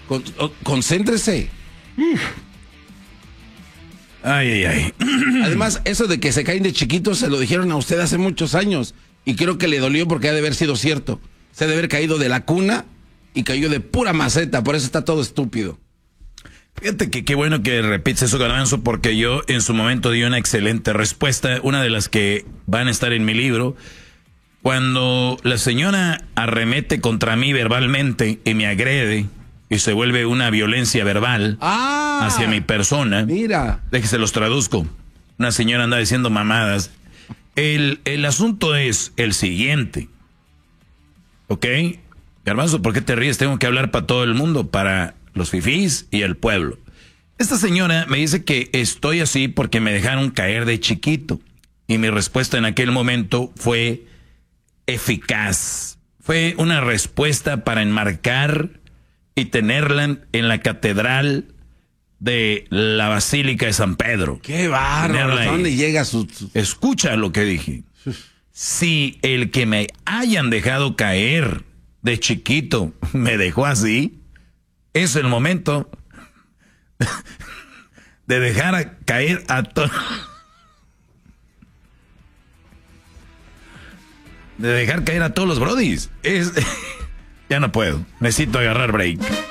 Concéntrese. Ay. Además, eso de que se caen de chiquitos se lo dijeron a usted hace muchos años. Y creo que le dolió porque ha de haber sido cierto. Se ha de haber caído de la cuna y cayó de pura maceta. Por eso está todo estúpido. Fíjate que qué bueno que repites eso, Garbanzo, porque yo en su momento di una excelente respuesta. Una de las que van a estar en mi libro. Cuando la señora arremete contra mí verbalmente y me agrede y se vuelve una violencia verbal hacia mi persona. Mira. Déjese los traduzco. Una señora anda diciendo mamadas. El asunto es el siguiente. ¿Ok? Garbanzo, ¿por qué te ríes? Tengo que hablar para todo el mundo, para los fifís y el pueblo. Esta señora me dice que estoy así porque me dejaron caer de chiquito. Y mi respuesta en aquel momento fue eficaz. Fue una respuesta para enmarcar y tenerla en la catedral de la Basílica de San Pedro. ¡Qué bárbaro! ¿A dónde llega su...? Escucha lo que dije. Si el que me hayan dejado caer de chiquito me dejó así, es el momento de dejar caer a todos. De dejar caer a todos los brodis. Ya no puedo. Necesito agarrar break.